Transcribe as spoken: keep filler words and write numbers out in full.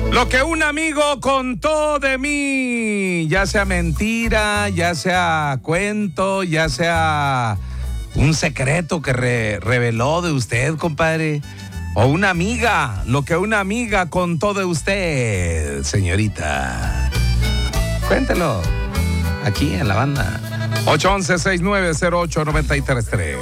Lo que un amigo contó de mí, ya sea mentira, ya sea cuento, ya sea un secreto que re- reveló de usted, compadre, o una amiga, lo que una amiga contó de usted, señorita. Cuéntelo aquí en la banda. ocho once, sesenta y nueve cero ocho, noventa y tres tres.